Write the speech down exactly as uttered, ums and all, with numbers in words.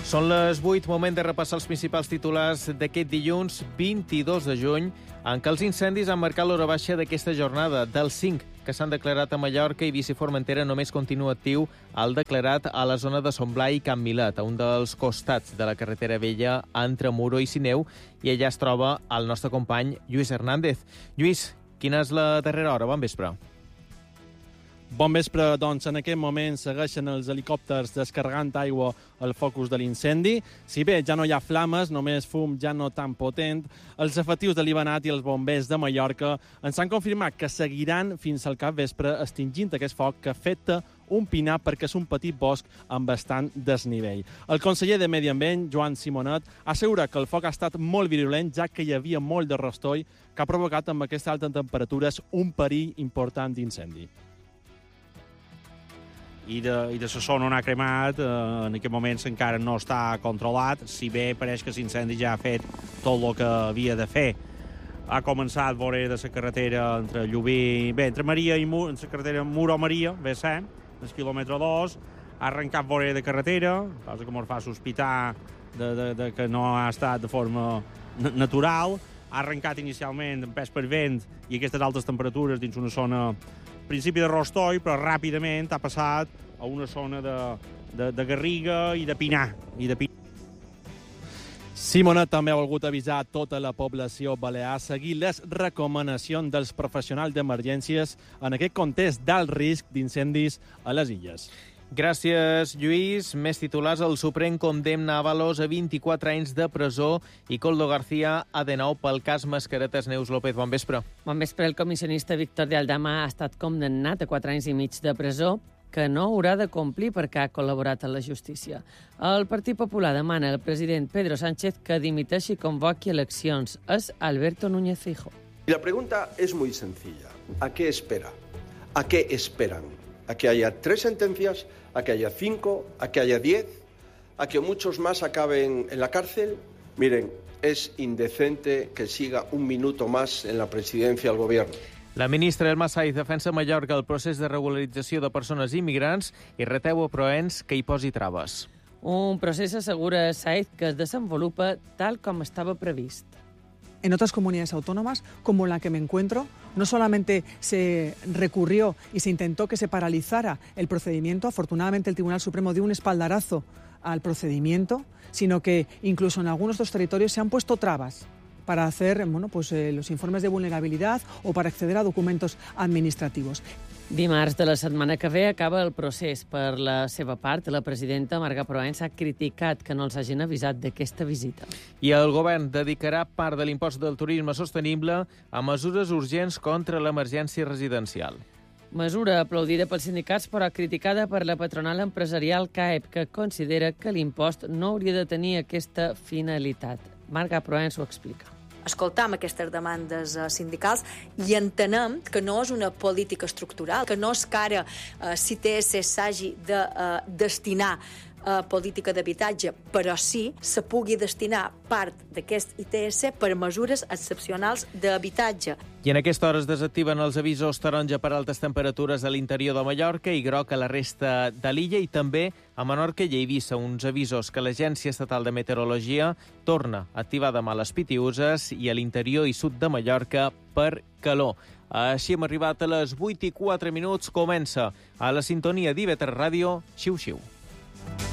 Són les vuit, moment de repassar els principals titulars d'aquest dilluns vint-i-dos de juny, en què els incendis han marcat l'hora baixa d'aquesta jornada. Dels cinc que s'han declarat a Mallorca, Eivissa i Formentera només continua actiu el declarat a la zona de Son Blai i Can Milet, a un dels costats de la carretera vella entre Muro i Sineu, i allà es troba el nostre company Lluís Hernández. Lluís, quina és la darrera hora? Bon vespre. Bon vespre, doncs en aquest moment segueixen els helicòpters descarregant aigua al focus de l'incendi. Si bé ja no hi ha flames, només fum ja no tan potent, els efectius de l'Ibanat i els bombers de Mallorca ens han confirmat que seguiran fins al capvespre extingint aquest foc que afecta un pinar perquè és un petit bosc amb bastant desnivell. El conseller de Medi Ambient, Joan Simonet, assegura que el foc ha estat molt virulent, ja que hi havia molt de rostoll que ha provocat amb aquestes altes temperatures un perill important d'incendi. I de, i de la zona on ha cremat, eh, en aquest moments encara no està controlat, si bé pareix que l'incendi ja ha fet tot el que havia de fer. Ha començat vora de la carretera entre Llubí, bé, entre Maria i Mur, la carretera Muro-Maria, bé sé, el quilòmetre dos, ha arrencat vora de carretera, cosa que ens fa sospitar de, de, de que no ha estat de forma natural, ha arrencat inicialment en pes per vent i aquestes altes temperatures dins una zona principi de rostoll, però ràpidament ha passat a una zona de, de, de garriga i de pinar. I de pinar. Simonet també ha volgut avisar tota la població balear a seguir les recomanacions dels professionals d'emergències en aquest context d'alt risc d'incendis a les illes. Gràcies, Lluís. Més titulars. El Suprem condemna Ábalos a vint-i-quatre anys de presó i Koldo García a de nou pel cas Mascaretes. Neus López, bon vespre. Bon vespre. El comissionista Víctor de Aldama ha estat condemnat a quatre anys i mig de presó que no haurà de complir perquè ha col·laborat a la justícia. El Partit Popular demana al president Pedro Sánchez que dimiteixi i convoqui eleccions. És Alberto Núñez Feijóo. Y la pregunta es muy sencilla. ¿A qué espera? ¿A qué esperan? ¿A que haya tres sentencias? ¿A que haya cinco? ¿A que haya diez? ¿A que muchos más acaben en la cárcel? Miren, es indecente que siga un minuto más en la presidencia del gobierno. La ministra Elma Saiz defensa a Mallorca el procés de regularització de persones immigrants i reteu a Proens que hi posi traves. Un procés, assegura Saiz, que es desenvolupa tal com estava previst. En otras comunidades autónomas, como la que me encuentro, no solamente se recurrió y se intentó que se paralizara el procedimiento, afortunadamente el Tribunal Supremo dio un espaldarazo al procedimiento, sino que incluso en algunos de los territorios se han puesto trabas para hacer bueno, pues, eh, los informes de vulnerabilidad o para acceder a documentos administrativos. Dimarts de la setmana que ve acaba el procés. Per la seva part, la presidenta Marga Proens ha criticat que no els hagin avisat d'aquesta visita. I el govern dedicarà part de l'impost del turisme sostenible a mesures urgents contra l'emergència residencial. Mesura aplaudida pels sindicats però criticada per la patronal empresarial C A E P, que considera que l'impost no hauria de tenir aquesta finalitat. Marga Proens ho explica. Escoltam aquestes demandes sindicals i entenem que no és una política estructural, que no és que ara eh, si I T S s'hagi de eh, destinar a política d'habitatge, però sí se pugui destinar part d'aquest I T S per mesures excepcionals d'habitatge. I en aquesta hora es desactiven els avisos taronja per altes temperatures a l'interior de Mallorca i groc a la resta de l'illa, i també a Menorca i Eivissa, uns avisos que l'Agència Estatal de Meteorologia torna a activar demà a les Pitiüses i a l'interior i sud de Mallorca per calor. Així hem arribat a les vuit i quatre minuts. Comença a la sintonia d'I V tres Ràdio, Xiu Xiu.